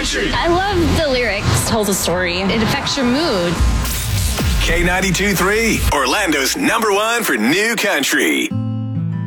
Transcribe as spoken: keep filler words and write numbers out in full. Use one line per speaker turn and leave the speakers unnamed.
country.
I love the lyrics. Tells a story. It affects your mood.
K ninety-two point three, Orlando's number one for new country.